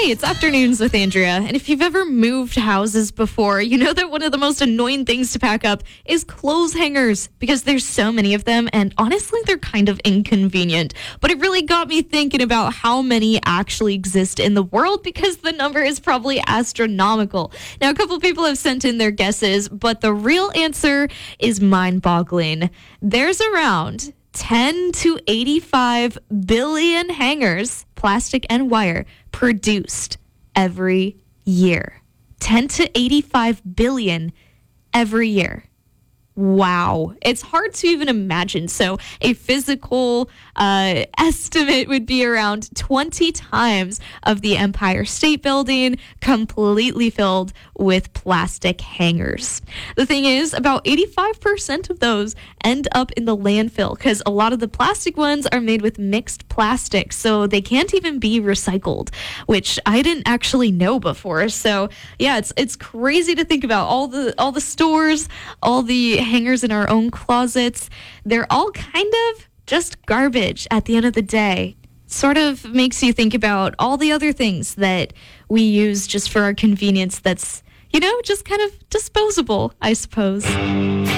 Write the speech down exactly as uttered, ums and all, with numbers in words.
Hey, it's Afternoons with Andrea. And if you've ever moved houses before, you know that one of the most annoying things to pack up is clothes hangers because there's so many of them. And honestly, they're kind of inconvenient. But it really got me thinking about how many actually exist in the world because the number is probably astronomical. Now, a couple people have sent in their guesses, but the real answer is mind-boggling. There's around ten to eighty-five billion hangers, plastic and wire, produced every year. ten to eighty-five billion every year. Wow. It's hard to even imagine. So a physical uh, estimate would be around twenty times of the Empire State Building, completely filled with plastic hangers. The thing is, about eighty-five percent of those end up in the landfill because a lot of the plastic ones are made with mixed plastics, so they can't even be recycled, which I didn't actually know before. So yeah, it's it's crazy to think about all the all the stores, all the hangers in our own closets. They're all kind of just garbage at the end of the day. Sort of makes you think about all the other things that we use just for our convenience that's, you know, just kind of disposable, I suppose.